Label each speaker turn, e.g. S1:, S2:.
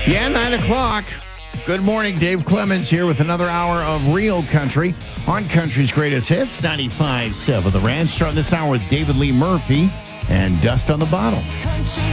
S1: Yeah, 9 o'clock. Good morning. Dave Clemens here with another hour of Real Country on Country's Greatest Hits, 95.7 The Ranch. Starting this hour with David Lee Murphy and Dust on the Bottle.
S2: Country